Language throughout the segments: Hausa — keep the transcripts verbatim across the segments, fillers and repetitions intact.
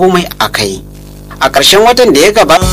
komai a kai. A ƙarshen watan da ya gabata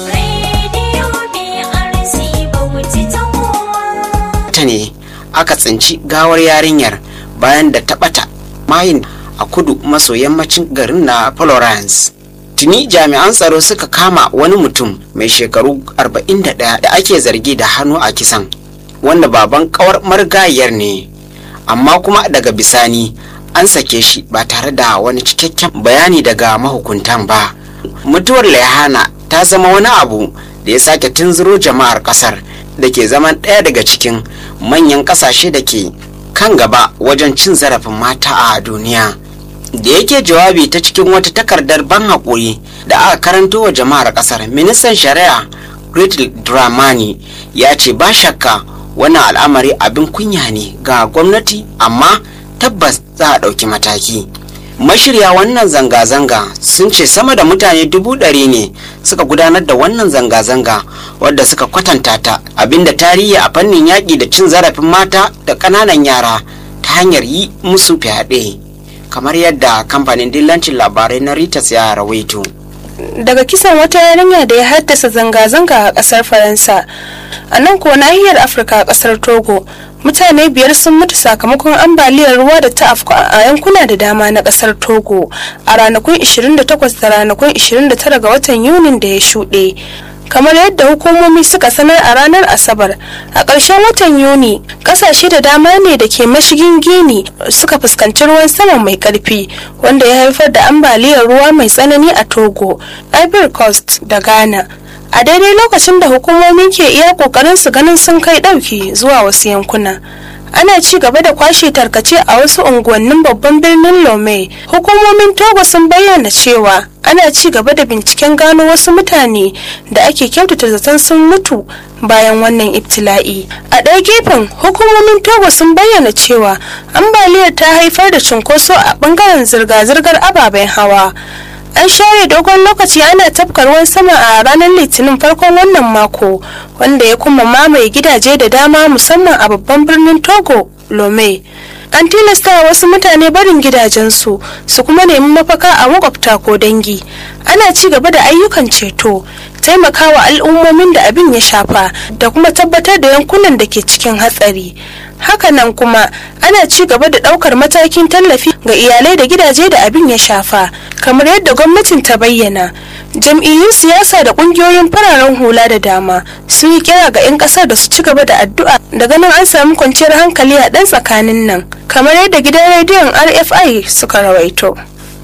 ne aka tsinci gawar yarinyar bayan da ta ɓata mayin a kudu maso yammacin garin na Florence. Tuni jami'an tsaro suka kama wani mutum mai shekaru arba'in da ɗaya da ake zargi da hannu a kisan, wanda baban kawar marigayiyar ne, amma kuma daga bisani an sake shi ba tare da wani cikakken bayani daga mahukuntan ba. Mutuwar Lehana ta zama wani abu da ya sake tunzuro jama'ar kasar da ke zaman ɗaya daga cikin manyan ƙasashe da ke kan gaba wajen cin zarafin mata a duniya. Da yake jawabi ta cikin wata takardar ban haƙuri da aka karanto wa jama'ar ƙasar, ministan shari'a Gretel Dramani ya ce ba shakka wannan al'amari abin kunya ne ga gwamnati, amma tabbas za a ɗauki mataki. Mashirya wannan zanga-zanga sun ce sama da mutane dubu ɗari ne suka gudanar da wannan zanga-zanga, wadda suka kwatanta ta abinda tarihi a fannin yaƙi da cin zarafin mata da ƙananan yara ta hanyar yi musu fyaɗe, kamar yadda kamfanin dillancin labarai na Reuters ya rawaito. Daga kisan wata yarinya da ya haddasa zanga-zanga a ƙasar Faransa, a nan ko nahiyar Afirka a ƙasar Togo, mutane biyar sun mutu sakamakon ambaliyar ruwa da ta afku a yankuna da dama na kasar Togo a ranakun ishirin da takwas da ranakun ishirin da tara ga watan Yunin da ya shuɗe. Kamar yadda hukumomi suka sanar a ranar Asabar, a ƙarshen watan Yuni, ƙasashe da dama ne da ke mashigin Gini suka fuskanci ruwan sama mai ƙarfi, wanda ya haifar da ambaliyar ruwa mai tsanani a Togo, Ivory Coast da Ghana. A daidai lokacin da hukumomi ke iya kokarin su ganin sun kai dauki zuwa wasu yankuna, ana ci gaba da kwashe tarkace a wasu unguwannin babban birnin Lomé. Hukumomin Togo sun bayyana cewa ana ci gaba da binciken gano wasu mutane da ake kyautata zaton sun mutu bayan wannan ibtila'i. A ɗaya gefen, hukumomin Togo sun bayyana cewa ambaliyar ta haifar da cunkoso a bangaren zirga-zirgar ababen hawa. An share dogon lokaci ana tafka ruwan sama a ranar Litinin farkon wannan mako, wanda ya kuma mamaye gidaje da dama musamman a babban birnin Togo, Lomé. An tilasta wasu mutane barin gidajensu su kuma nemi mafaka a makwabta ko dangi. Ana ci gaba da ayyukan ceto, taimakawa al'ummomin da abin ya shafa da kuma tabbatar da yankunan da ke cikin hatsari. Hakanan kuma ana ci gaba da daukar matakin tallafi ga iyalai da gidaje da abin ya shafa, kamar yadda gwamnatin ta bayyana. Jam'iyyun siyasa da kungiyoyin fararen hula da dama sun yi kira ga 'yan kasar da su ci gaba da addu'a da ganin an samu kwanciyar hankali a dan tsakanin nan, kamar yadda gidan rediyon R F I suka rawaito.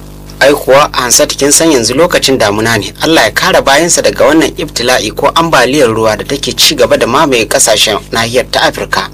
Ai kuwa Hansat, kin san yanzu lokacin damuna ne. Allah ya kare bayansa daga wannan ibtila'i ko ambaliyar ruwa da take ci gaba da mamaye kasashen nahiyar ta Afirka.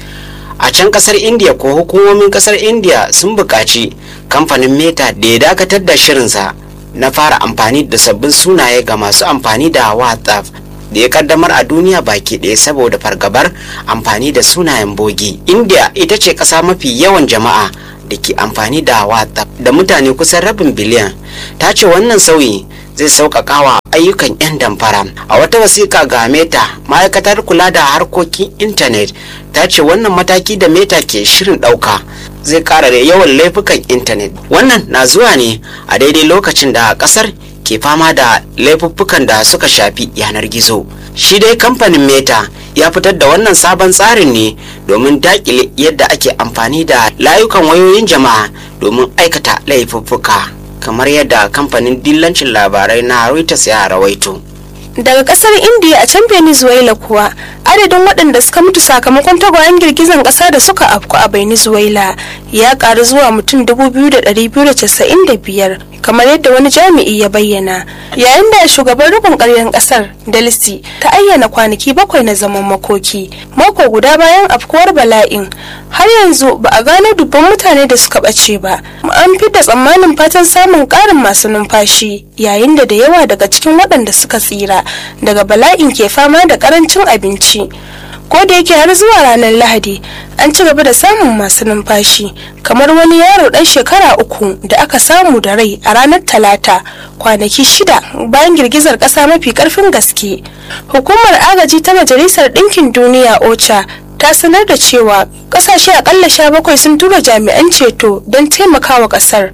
A can kasar India ko hukumomin kasar India sun buƙaci kamfanin Meta da ya dakatar da shirinsa na fara amfani da sabbin sunaye ga masu amfani da WhatsApp da ya kaddamar a duniya baki ɗaya saboda fargabar amfani da sunayen bogi. India ita ce ƙasa mafi yawan jama'a da ke amfani da WhatsApp da mutane kusan rabin biliyan. Ta ce wannan sauyi zai sauƙaƙa wa ayyukan 'yan damfara. A wata wasiƙa ga Meta, ma'aikatar kula da harkokin intanet ta ce wannan mataki da Meta ke shirin ɗauka zai ƙara da yawan laifukan intanet. Wannan na zuwa ne a daidai lokacin da ƙasar ke fama da laifuffukan da suka shafi yanar gizo. Shi dai kamfanin Meta ya fitar da wannan sabon tsarin ne domin daƙile yadda ake amfani da layukan wayoyin jama'a domin aikata laifuffuka, kamar yadda kamfanin dillancin labarai na Reuters ya rawaito. Daga kasar India a can Venezuela kuwa, adadin waɗanda suka mutu sakamakon tagwayen girgizan ƙasa da suka afku a Venezuela ya ƙaru zuwa mutum dubu biyu da ɗari biyu da casa'in da biyar, kamar yadda wani jami'i ya bayyana, yayin da shugaban rukun ƙaryar ƙasar Delcy ta ayyana kwanaki bakwai na zaman makoki mako guda bayan afkuwar bala'in. Har yanzu ba a gano dubban mutane da suka ɓace ba. An fi da tsammanin fatan samun ƙarin masu numfashi, yayin da da yawa daga cikin waɗanda suka tsira daga bala'in ke fama da ƙarancin abinci. Ko da yake har zuwa ranar Lahadi an ci gaba da samun masu numfashi, kamar wani yaro ɗan shekara uku da aka samu da rai a ranar Talata, kwanaki shida bayan girgizar ƙasa mafi ƙarfin gaske. Hukumar agaji ta Majalisar Ɗinkin Duniya OCHA ta sanar da cewa ƙasashe akalla sha bakwai sun tura jami'an ceto don taimakawa ƙasar.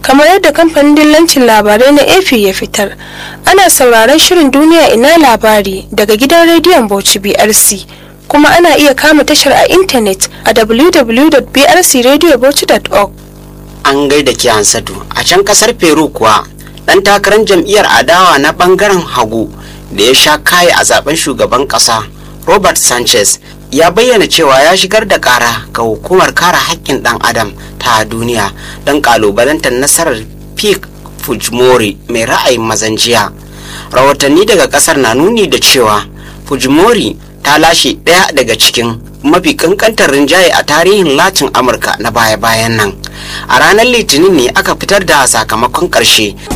kamar yadda kamfanin dillancin labarai na A P ya fitar. Ana sauraron shirin duniya ina labari daga gidan rediyon Bauchi B R C, kuma ana iya kama tashar a intanet a w w w dot b r c radio bauchi dot org. An gaida ki Hansatu. A can kasar Peru kuwa dan takarar jam'iyyar adawa na bangaren hagu da ya sha kai a zaben shugaban kasa Robert Sanchez ya bayyana cewa ya shigar da kara ga hukumar kare haƙƙin ɗan adam ta duniya don kalubalantar nasarar Pierre Fujimori mai ra'ayin mazanjiya. Rahotanni daga kasar na nuni da cewa Fujimori ta lashe ɗaya daga cikin mafi kankantar rinjaye a tarihin Latin Amurka na baya-bayan nan. A ranar Litinin ne aka fitar da sakamakon ƙarshe.